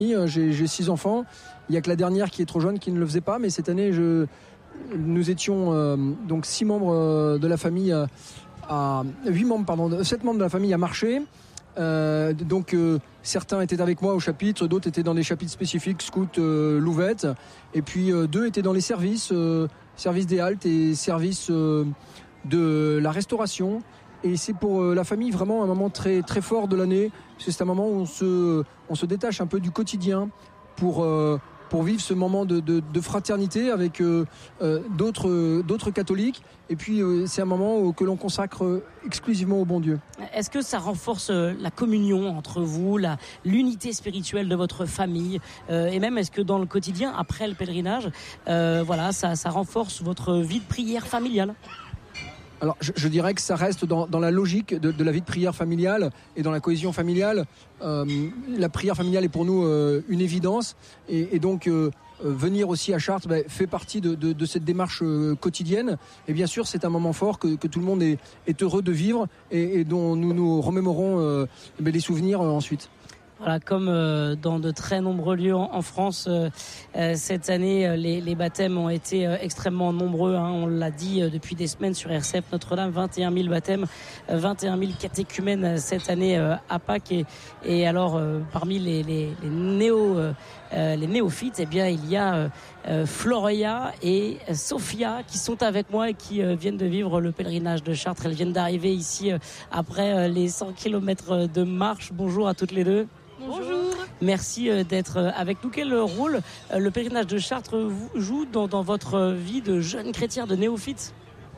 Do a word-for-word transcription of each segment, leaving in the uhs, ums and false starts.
J'ai, j'ai six enfants. Il n'y a que la dernière qui est trop jeune qui ne le faisait pas. Mais cette année, je, nous étions euh, donc six membres euh, de la famille à, à huit membres, pardon, sept membres de la famille à marcher. Euh, donc euh, certains étaient avec moi au chapitre, d'autres étaient dans des chapitres spécifiques, Scout, euh, Louvette, et puis euh, deux étaient dans les services, euh, services des haltes et services euh, de la restauration. Et c'est pour euh, la famille vraiment un moment très très fort de l'année, parce que c'est un moment où on se on se détache un peu du quotidien pour euh, pour vivre ce moment de, de, de fraternité avec euh, euh, d'autres, euh, d'autres catholiques. Et puis, euh, c'est un moment où, que l'on consacre euh, exclusivement au bon Dieu. Est-ce que ça renforce euh, la communion entre vous, la, l'unité spirituelle de votre famille euh, et même, est-ce que dans le quotidien, après le pèlerinage, euh, voilà, ça, ça renforce votre vie de prière familiale ? Alors, je, je dirais que ça reste dans, dans la logique de, de la vie de prière familiale et dans la cohésion familiale. Euh, la prière familiale est pour nous euh, une évidence. Et, et donc, euh, venir aussi à Chartres bah, fait partie de, de, de cette démarche euh, quotidienne. Et bien sûr, c'est un moment fort que, que tout le monde est, est heureux de vivre et, et dont nous nous remémorons euh, bah, les souvenirs euh, ensuite. Voilà, comme euh, dans de très nombreux lieux en, en France, euh, euh, cette année, euh, les, les baptêmes ont été euh, extrêmement nombreux. Hein, on l'a dit euh, depuis des semaines sur R C F Notre-Dame, vingt et un mille baptêmes, euh, vingt et un mille catéchumènes euh, cette année euh, à Pâques. Et, et alors, euh, parmi les, les, les, néo, euh, euh, les néophytes, eh bien, il y a euh, euh, Floria et euh, Sophia qui sont avec moi et qui euh, viennent de vivre le pèlerinage de Chartres. Elles viennent d'arriver ici euh, après euh, les cent kilomètres de marche. Bonjour à toutes les deux. Bonjour. Merci d'être avec nous. Quel rôle le pèlerinage de Chartres joue dans, dans votre vie de jeune chrétien, de néophyte ?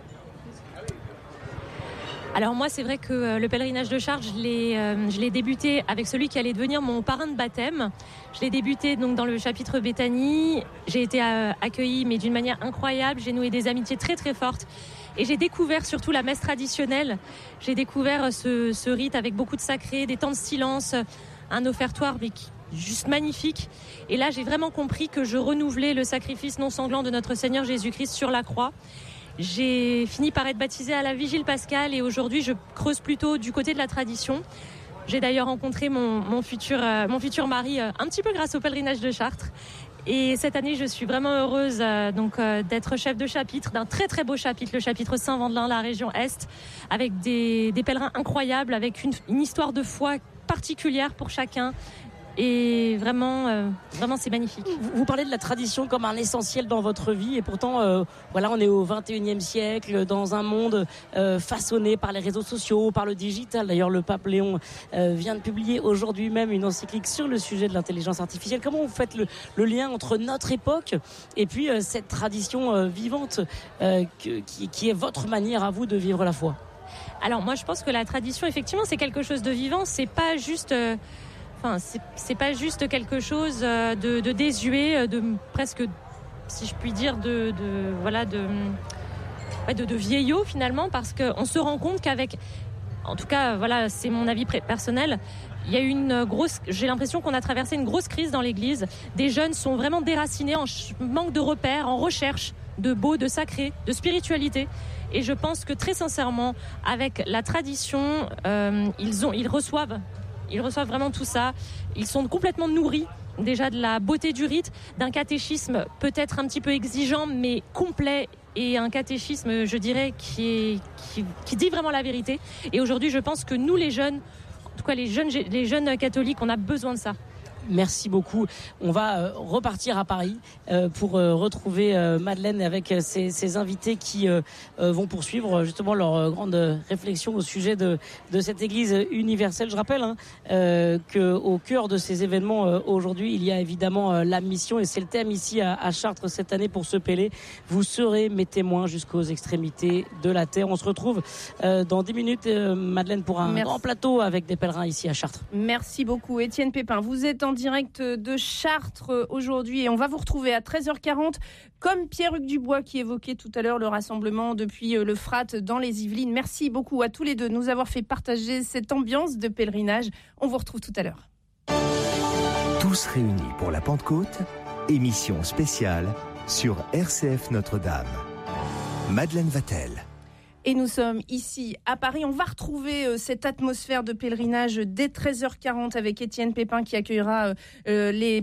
Alors moi, c'est vrai que le pèlerinage de Chartres, je l'ai, euh, je l'ai débuté avec celui qui allait devenir mon parrain de baptême. Je l'ai débuté donc dans le chapitre Béthanie. J'ai été euh, accueillie, mais d'une manière incroyable. J'ai noué des amitiés très très fortes. Et j'ai découvert surtout la messe traditionnelle. J'ai découvert ce, ce rite avec beaucoup de sacré, des temps de silence, un offertoire mais qui, juste magnifique. Et là, j'ai vraiment compris que je renouvelais le sacrifice non sanglant de notre Seigneur Jésus-Christ sur la croix. J'ai fini par être baptisée à la Vigile pascale et aujourd'hui, je creuse plutôt du côté de la tradition. J'ai d'ailleurs rencontré mon, mon, futur, euh, mon futur mari euh, un petit peu grâce au pèlerinage de Chartres. Et cette année, je suis vraiment heureuse euh, donc euh, d'être chef de chapitre d'un très très beau chapitre, le chapitre Saint-Vendelin, la région Est, avec des, des pèlerins incroyables, avec une, une histoire de foi particulière pour chacun. Et vraiment, euh, vraiment, c'est magnifique. Vous parlez de la tradition comme un essentiel dans votre vie, et pourtant, euh, voilà, on est au vingt et unième siècle, dans un monde euh, façonné par les réseaux sociaux, par le digital. D'ailleurs, le pape Léon euh, vient de publier aujourd'hui même une encyclique sur le sujet de l'intelligence artificielle. Comment vous faites le, le lien entre notre époque et puis euh, cette tradition euh, vivante euh, que, qui, qui est votre manière à vous de vivre la foi ? Alors moi, je pense que la tradition, effectivement, c'est quelque chose de vivant. C'est pas juste... Euh... Enfin, c'est, c'est pas juste quelque chose de, de désuet, de presque, si je puis dire, de, de voilà, de, de, de vieillot finalement, parce qu'on se rend compte qu'avec, en tout cas, voilà, c'est mon avis personnel, il y a eu une grosse, j'ai l'impression qu'on a traversé une grosse crise dans l'Église. Des jeunes sont vraiment déracinés, en manque de repères, en recherche de beau, de sacré, de spiritualité. Et je pense que très sincèrement, avec la tradition, euh, ils ont, ils reçoivent. Ils reçoivent vraiment tout ça. Ils sont complètement nourris déjà de la beauté du rite, d'un catéchisme peut-être un petit peu exigeant, mais complet, et un catéchisme, je dirais, qui, est, qui, qui dit vraiment la vérité. Et aujourd'hui, je pense que nous, les jeunes, en tout cas les jeunes, les jeunes catholiques, on a besoin de ça. Merci beaucoup. On va euh, repartir à Paris euh, pour euh, retrouver euh, Madeleine avec euh, ses, ses invités qui euh, euh, vont poursuivre justement leur euh, grande réflexion au sujet de, de cette Église universelle. Je rappelle hein, euh, qu'au cœur de ces événements euh, aujourd'hui, il y a évidemment euh, la mission, et c'est le thème ici à, à Chartres cette année pour ce Pélé. Vous serez mes témoins jusqu'aux extrémités de la terre. On se retrouve euh, dans dix minutes, euh, Madeleine, pour un Merci. grand plateau avec des pèlerins ici à Chartres. Merci beaucoup, Étienne Pépin. Vous êtes en direct de Chartres aujourd'hui et on va vous retrouver à treize heures quarante comme Pierre-Hugues Dubois qui évoquait tout à l'heure le rassemblement depuis le Frat dans les Yvelines. Merci beaucoup à tous les deux de nous avoir fait partager cette ambiance de pèlerinage. On vous retrouve tout à l'heure. Tous réunis pour la Pentecôte, émission spéciale sur R C F Notre-Dame. Madeleine Vatel. Et nous sommes ici à Paris. On va retrouver euh, cette atmosphère de pèlerinage dès treize heures quarante avec Étienne Pépin qui accueillera euh, les